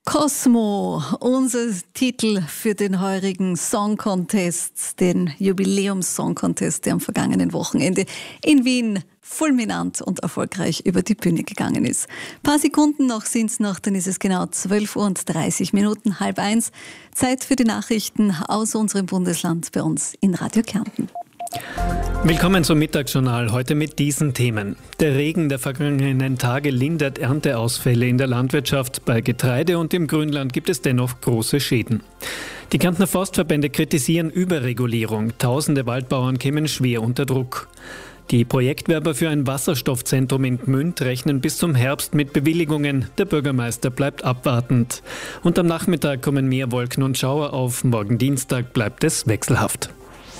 Cosmo, unser Titel für den heurigen Song Contest, den Jubiläums-Song Contest, der am vergangenen Wochenende in Wien fulminant und erfolgreich über die Bühne gegangen ist. Ein paar Sekunden noch sind's noch, dann ist es genau 12:30 Uhr, 12:30. Zeit für die Nachrichten aus unserem Bundesland bei uns in Radio Kärnten. Willkommen zum Mittagsjournal, heute mit diesen Themen. Der Regen der vergangenen Tage lindert Ernteausfälle in der Landwirtschaft. Bei Getreide und im Grünland gibt es dennoch große Schäden. Die Kärntner Forstverbände kritisieren Überregulierung. Tausende Waldbauern kämen schwer unter Druck. Die Projektwerber für ein Wasserstoffzentrum in Gmünd rechnen bis zum Herbst mit Bewilligungen. Der Bürgermeister bleibt abwartend. Und am Nachmittag kommen mehr Wolken und Schauer auf. Morgen Dienstag bleibt es wechselhaft.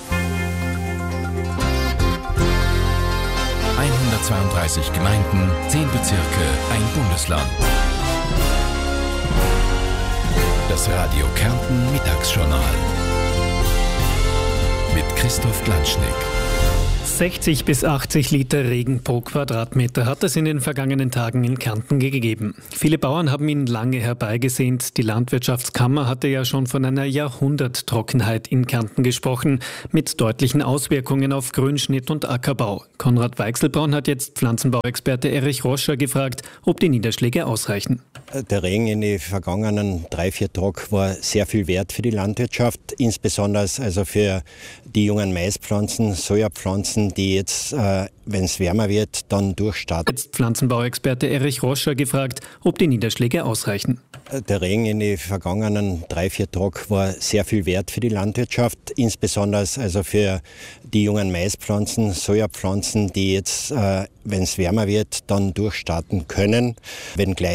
132 Gemeinden, 10 Bezirke, ein Bundesland. Das Radio Kärnten Mittagsjournal mit Christoph Glanschnick. 60 bis 80 Liter Regen pro Quadratmeter hat es in den vergangenen Tagen in Kärnten gegeben. Viele Bauern haben ihn lange herbeigesehnt. Die Landwirtschaftskammer hatte ja schon von einer Jahrhunderttrockenheit in Kärnten gesprochen, mit deutlichen Auswirkungen auf Grünschnitt und Ackerbau. Konrad Weichselbraun hat jetzt Pflanzenbauexperte Erich Roscher gefragt, ob die Niederschläge ausreichen. Der Regen in den vergangenen 3-4 Tagen war sehr viel wert für die Landwirtschaft, insbesondere also für die jungen Maispflanzen, Sojapflanzen, die jetzt, wenn es wärmer wird, dann durchstarten. Jetzt Pflanzenbauexperte Erich Roscher gefragt, ob die Niederschläge ausreichen. Der Regen in den vergangenen 3-4 Tagen war sehr viel wert für die Landwirtschaft, insbesondere also für die jungen Maispflanzen, Sojapflanzen, die jetzt, wenn es wärmer wird, dann durchstarten können. Wenngleich